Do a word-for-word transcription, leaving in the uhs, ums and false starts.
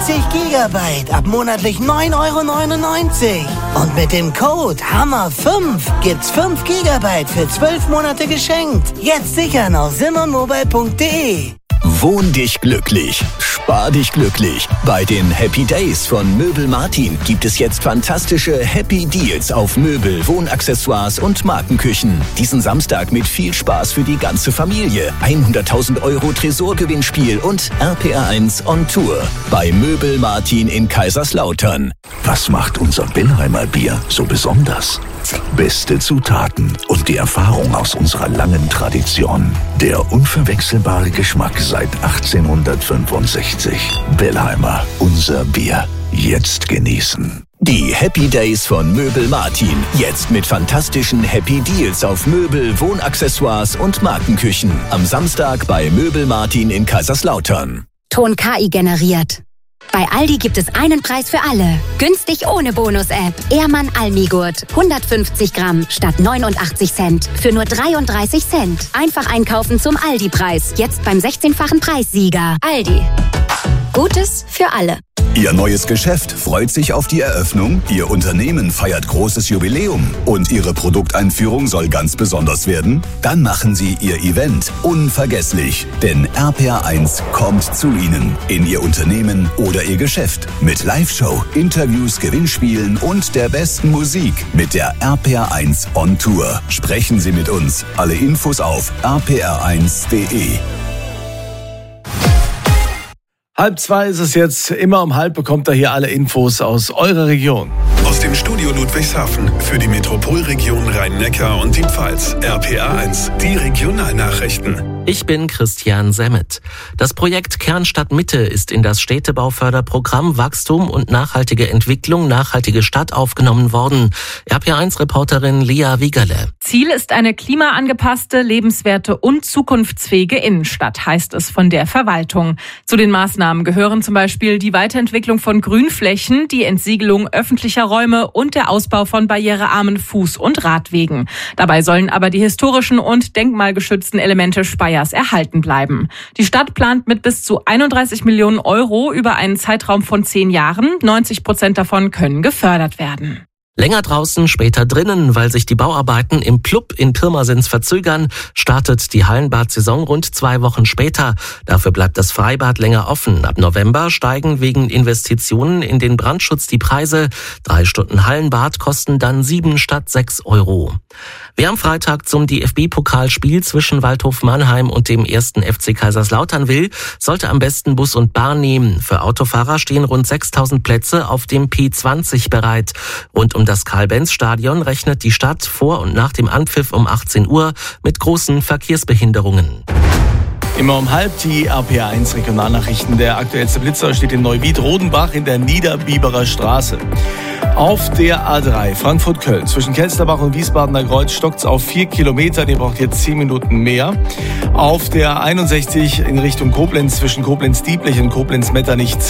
vierzig Gigabyte ab monatlich neun Euro neunundneunzig. Und mit dem Code Hammer fünf gibt's fünf Gigabyte für zwölf Monate geschenkt. Jetzt sichern auf simmermobile punkt de. Wohn dich glücklich, spar dich glücklich. Bei den Happy Days von Möbel Martin gibt es jetzt fantastische Happy Deals auf Möbel, Wohnaccessoires und Markenküchen. Diesen Samstag mit viel Spaß für die ganze Familie. hunderttausend Euro Tresorgewinnspiel und R P R eins on Tour. Bei Möbel Martin in Kaiserslautern. Was macht unser Billheimer Bier so besonders? Beste Zutaten und die Erfahrung aus unserer langen Tradition. Der unverwechselbare Geschmack seit achtzehnhundertfünfundsechzig. Billheimer, unser Bier. Jetzt genießen. Die Happy Days von Möbel Martin. Jetzt mit fantastischen Happy Deals auf Möbel, Wohnaccessoires und Markenküchen. Am Samstag bei Möbel Martin in Kaiserslautern. Ton K I generiert. Bei Aldi gibt es einen Preis für alle. Günstig ohne Bonus-App. Ehrmann Almigurt. hundertfünfzig Gramm statt neunundachtzig Cent. Für nur dreiunddreißig Cent. Einfach einkaufen zum Aldi-Preis. Jetzt beim sechzehnfachen Preissieger. Aldi. Gutes für alle. Ihr neues Geschäft freut sich auf die Eröffnung, Ihr Unternehmen feiert großes Jubiläum und Ihre Produkteinführung soll ganz besonders werden? Dann machen Sie Ihr Event unvergesslich, denn R P R eins kommt zu Ihnen, in Ihr Unternehmen oder Ihr Geschäft. Mit Live-Show, Interviews, Gewinnspielen und der besten Musik mit der R P R eins on Tour. Sprechen Sie mit uns. Alle Infos auf r p r eins punkt de. Halb zwei ist es jetzt. Immer um halb bekommt ihr hier alle Infos aus eurer Region. Aus dem Studio Ludwigshafen für die Metropolregion Rhein-Neckar und die Pfalz. R P R eins, die Regionalnachrichten. Ich bin Christian Semmet. Das Projekt Kernstadt Mitte ist in das Städtebauförderprogramm Wachstum und nachhaltige Entwicklung, nachhaltige Stadt aufgenommen worden. R P R eins Reporterin Lea Wiegerle. Ziel ist eine klimaangepasste, lebenswerte und zukunftsfähige Innenstadt, heißt es von der Verwaltung. Zu den Maßnahmen gehören zum Beispiel die Weiterentwicklung von Grünflächen, die Entsiegelung öffentlicher Räume und der Ausbau von barrierearmen Fuß- und Radwegen. Dabei sollen aber die historischen und denkmalgeschützten Elemente Speyers erhalten bleiben. Die Stadt plant mit bis zu einunddreißig Millionen Euro über einen Zeitraum von zehn Jahren. neunzig Prozent davon können gefördert werden. Länger draußen, später drinnen, weil sich die Bauarbeiten im Plub in Pirmasens verzögern, startet die Hallenbad-Saison rund zwei Wochen später. Dafür bleibt das Freibad länger offen. Ab November steigen wegen Investitionen in den Brandschutz die Preise. Drei Stunden Hallenbad kosten dann sieben statt sechs Euro. Wer am Freitag zum D F B-Pokalspiel zwischen Waldhof Mannheim und dem ersten F C Kaiserslautern will, sollte am besten Bus und Bahn nehmen. Für Autofahrer stehen rund sechstausend Plätze auf dem P zwanzig bereit. Rund um das Karl-Benz-Stadion rechnet die Stadt vor und nach dem Anpfiff um achtzehn Uhr mit großen Verkehrsbehinderungen. Immer um halb die R P R eins Regionalnachrichten. Der aktuellste Blitzer steht in Neuwied-Rodenbach in der Niederbiberer Straße. Auf der A drei Frankfurt-Köln zwischen Kelsterbach und Wiesbadener Kreuz stockt's auf vier Kilometer. Ihr braucht jetzt zehn Minuten mehr. Auf der einundsechzig in Richtung Koblenz zwischen Koblenz-Dieblech und Koblenz-Metternich